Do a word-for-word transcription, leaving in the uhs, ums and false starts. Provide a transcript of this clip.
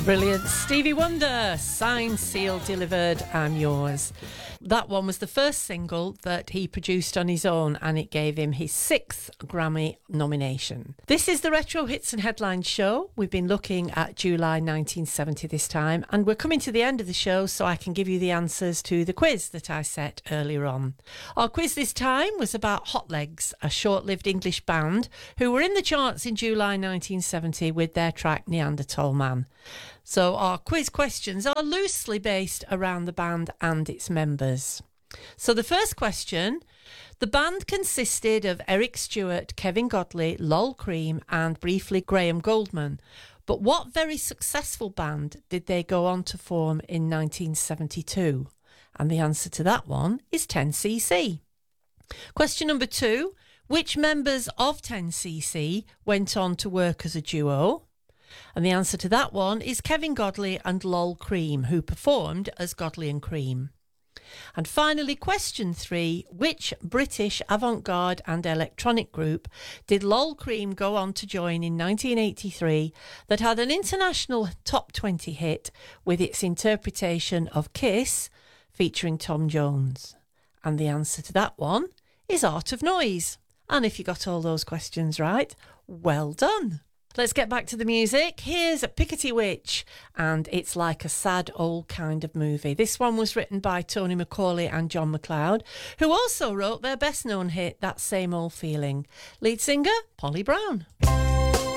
Brilliant. Stevie Wonder, signed, sealed, delivered, I'm yours. That one was the first single that he produced on his own, and it gave him his sixth Grammy nomination. This is the Retro Hits and Headlines show. We've been looking at July nineteen seventy this time, and we're coming to the end of the show so I can give you the answers to the quiz that I set earlier on. Our quiz this time was about Hot Legs, a short-lived English band who were in the charts in July nineteen seventy with their track Neanderthal Man. So our quiz questions are loosely based around the band and its members. So the first question, the band consisted of Eric Stewart, Kevin Godley, Lol Creme and briefly Graham Goldman. But what very successful band did they go on to form in nineteen seventy-two? And the answer to that one is ten C C. Question number two, which members of ten C C went on to work as a duo? And the answer to that one is Kevin Godley and Lol Creme, who performed as Godley and Creme. And finally, question three, which British avant-garde and electronic group did Lol Creme go on to join in nineteen eighty-three that had an international top twenty hit with its interpretation of Kiss featuring Tom Jones? And the answer to that one is Art of Noise. And if you got all those questions right, well done. Let's get back to the music. Here's Pickety Witch, and it's like a sad old kind of movie. This one was written by Tony McCauley and John McLeod, who also wrote their best-known hit, That Same Old Feeling. Lead singer, Polly Brown.